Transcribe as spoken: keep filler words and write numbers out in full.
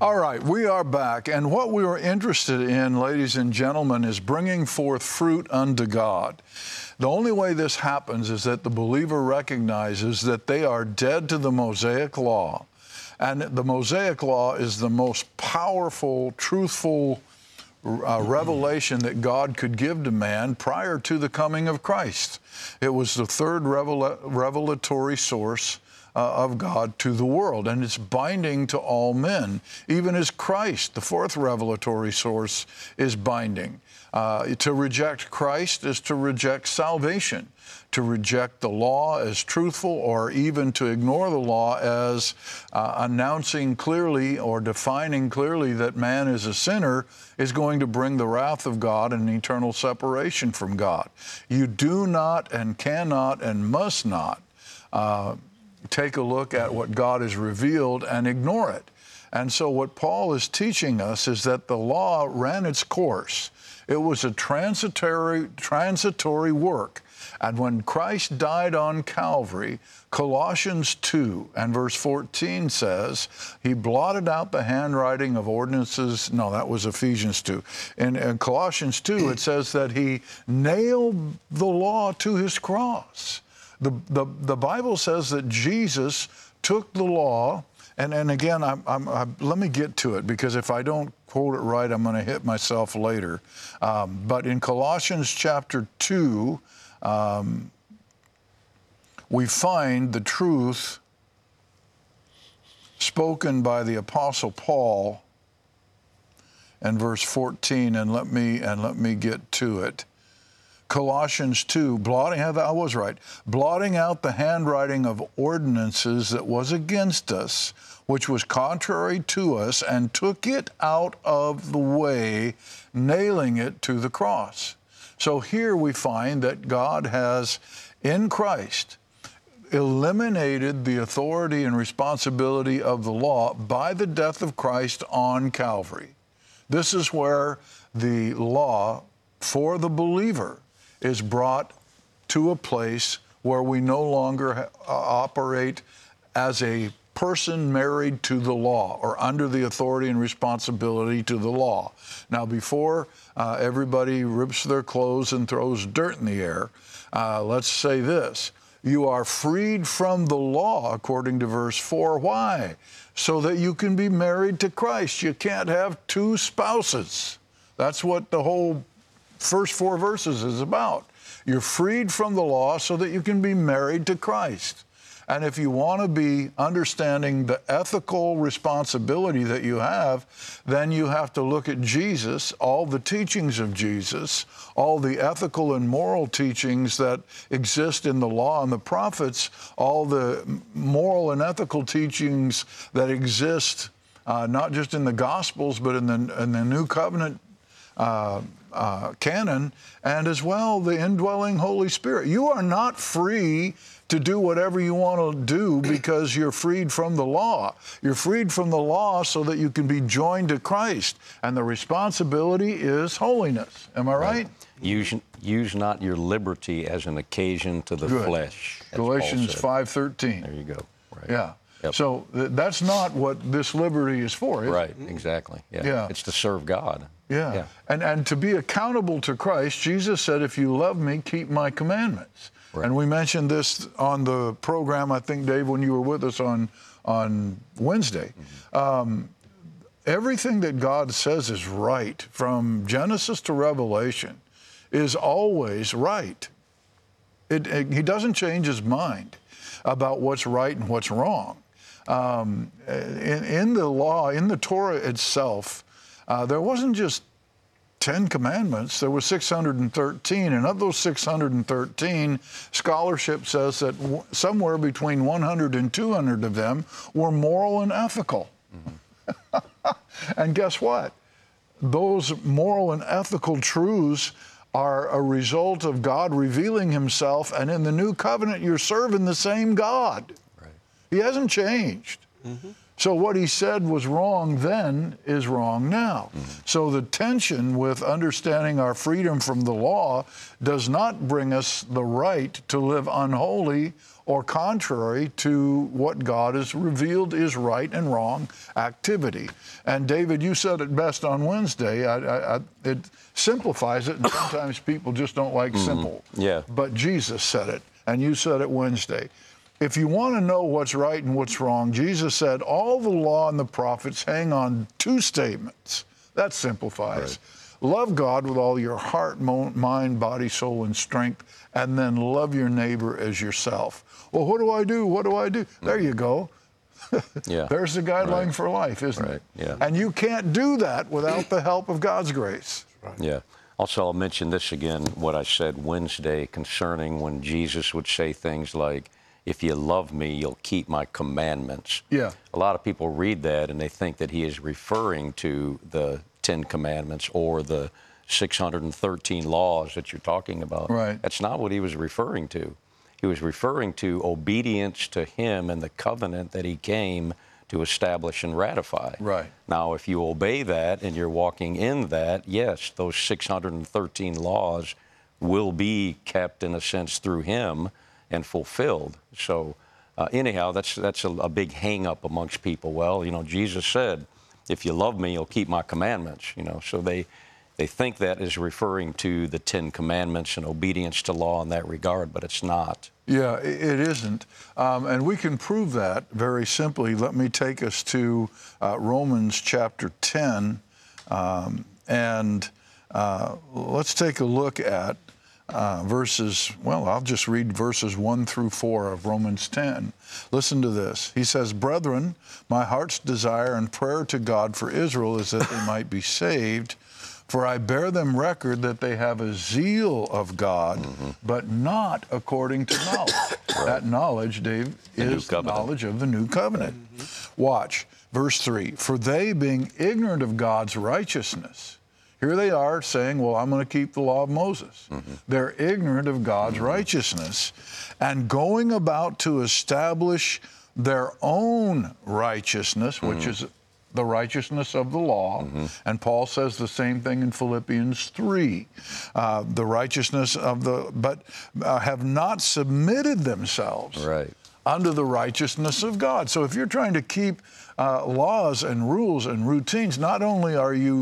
All right, we are back, and what we are interested in, ladies and gentlemen, is bringing forth fruit unto God. The only way this happens is that the believer recognizes that they are dead to the Mosaic law, and the Mosaic law is the most powerful, truthful uh, revelation that God could give to man prior to the coming of Christ. It was the third revel revelatory source Uh, of God to the world, and it's binding to all men, even as Christ, the fourth revelatory source, is binding. Uh, to reject Christ is to reject salvation. To reject the law as truthful, or even to ignore the law as uh, announcing clearly or defining clearly that man is a sinner, is going to bring the wrath of God and eternal separation from God. You do not and cannot and must not uh, take a look at what God has revealed and ignore it. And so what Paul is teaching us is that the law ran its course. It was a transitory, transitory work. And when Christ died on Calvary, Colossians two and verse fourteen says, he blotted out the handwriting of ordinances. No, that was Ephesians two. In, in Colossians two, it says that he nailed the law to his cross. The, the, the Bible says that Jesus took the law, and, and again, I'm, I'm, I'm, let me get to it, because if I don't quote it right, I'm going to hit myself later. Um, but in Colossians chapter two, um, we find the truth spoken by the Apostle Paul in verse fourteen, and let me, and let me get to it. Colossians two, blotting out, I was right, blotting out the handwriting of ordinances that was against us, which was contrary to us, and took it out of the way, nailing it to the cross. So here we find that God has, in Christ, eliminated the authority and responsibility of the law by the death of Christ on Calvary. This is where the law for the believer is brought to a place where we no longer uh, operate as a person married to the law or under the authority and responsibility to the law. Now, before uh, everybody rips their clothes and throws dirt in the air, uh, let's say this. You are freed from the law, according to verse four. Why? So that you can be married to Christ. You can't have two spouses. That's what the whole first four verses is about. You're freed from the law so that you can be married to Christ. And if you want to be understanding the ethical responsibility that you have, then you have to look at Jesus, all the teachings of Jesus, all the ethical and moral teachings that exist in the law and the prophets, all the moral and ethical teachings that exist uh, not just in the Gospels, but in the, in the New Covenant uh, uh, canon, and as well the indwelling Holy Spirit. You are not free to do whatever you want to do because you're freed from the law. You're freed from the law so that you can be joined to Christ, and the responsibility is holiness. Am I right? right. Use, use not your liberty as an occasion to the Good. flesh. Galatians five thirteen. There you go. Right. Yeah. Yep. So th that's not what this liberty is for, is Right, it? exactly. Yeah. Yeah. It's to serve God. Yeah. yeah. And, and to be accountable to Christ, Jesus said, if you love me, keep my commandments. Right. And we mentioned this on the program, I think, Dave, when you were with us on, on Wednesday. Mm-hmm. um, everything that God says is right, from Genesis to Revelation, is always right. It, it, he doesn't change his mind about what's right and what's wrong. Um, in, in the law, in the Torah itself, uh, there wasn't just Ten Commandments, there were six hundred thirteen, and of those six hundred thirteen, scholarship says that w somewhere between one hundred and two hundred of them were moral and ethical. Mm-hmm. And guess what? Those moral and ethical truths are a result of God revealing himself, and in the new covenant, you're serving the same God. Right. He hasn't changed. Mm-hmm. So what he said was wrong then is wrong now. Mm-hmm. So the tension with understanding our freedom from the law does not bring us the right to live unholy or contrary to what God has revealed is right and wrong activity. And David, you said it best on Wednesday. I, I, I, it simplifies it, and sometimes people just don't like mm-hmm. simple. Yeah. But Jesus said it, and you said it Wednesday. If you want to know what's right and what's wrong, Jesus said all the law and the prophets hang on two statements. That simplifies. Right. Love God with all your heart, mind, body, soul, and strength, and then love your neighbor as yourself. Well, what do I do? What do I do? Mm-hmm. There you go. Yeah. There's the guideline right. for life, isn't right. it? Yeah. And you can't do that without the help of God's grace. Right. Yeah. Also, I'll mention this again, what I said Wednesday concerning when Jesus would say things like, if you love me, you'll keep my commandments. Yeah. A lot of people read that and they think that he is referring to the Ten Commandments or the six hundred thirteen laws that you're talking about. Right. That's not what he was referring to. He was referring to obedience to him and the covenant that he came to establish and ratify. Right. Now, if you obey that and you're walking in that, yes, those six hundred thirteen laws will be kept, in a sense, through him and fulfilled. So uh, anyhow, that's that's a, a big hang-up amongst people. Well, you know, Jesus said, if you love me, you'll keep my commandments, you know. So they they think that is referring to the Ten Commandments and obedience to law in that regard, but it's not. Yeah, it isn't. Um, and we can prove that very simply. Let me take us to uh, Romans chapter ten, um, and uh, let's take a look at Uh, verses, well, I'll just read verses one through four of Romans ten. Listen to this. He says, brethren, my heart's desire and prayer to God for Israel is that they might be saved. For I bear them record that they have a zeal of God, mm-hmm. but not according to knowledge. Right. That knowledge, Dave, the is the knowledge of the new covenant. Mm-hmm. Watch, verse three. For they, being ignorant of God's righteousness, here they are saying, well, I'm going to keep the law of Moses. Mm-hmm. They're ignorant of God's mm-hmm. righteousness and going about to establish their own righteousness, mm-hmm. which is the righteousness of the law. Mm-hmm. And Paul says the same thing in Philippians three. Uh, the righteousness of the, but uh, have not submitted themselves right. unto the righteousness of God. So if you're trying to keep uh, laws and rules and routines, not only are you